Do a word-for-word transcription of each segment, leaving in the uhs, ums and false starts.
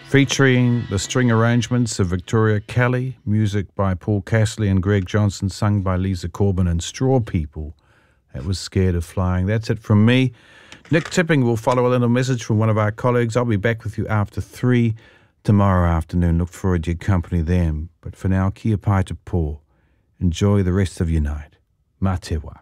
featuring the string arrangements of Victoria Kelly, music by Paul Castley and Greg Johnson, sung by Lisa Corbin, and Straw People. That was Scared of Flying. That's it from me. Nick Tipping will follow a little message from one of our colleagues. I'll be back with you after three tomorrow afternoon. Look forward to your company then. But for now, kia pai te pō. Enjoy the rest of your night. Mā te wā.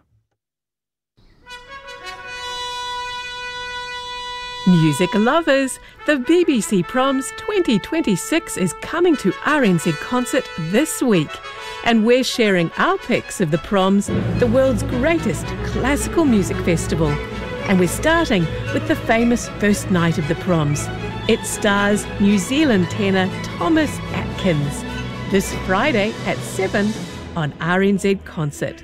Music lovers, the B B C Proms twenty twenty-six is coming to R N Z Concert this week. And we're sharing our picks of the Proms, the world's greatest classical music festival. And we're starting with the famous first night of the Proms. It stars New Zealand tenor Thomas Atkins. This Friday at seven on R N Z Concert.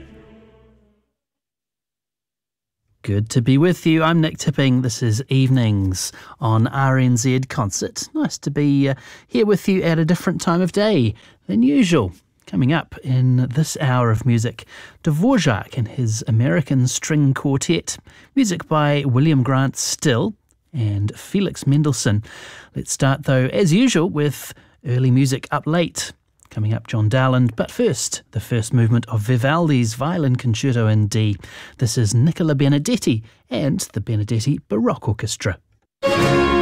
Good to be with you. I'm Nick Tipping. This is Evenings on R N Z Concert. Nice to be uh, here with you at a different time of day than usual. Coming up in this hour of music, Dvorak and his American String Quartet, music by William Grant Still and Felix Mendelssohn. Let's start, though, as usual, with early music up late. Coming up, John Dowland, but first, the first movement of Vivaldi's Violin Concerto in D. This is Nicola Benedetti and the Benedetti Baroque Orchestra.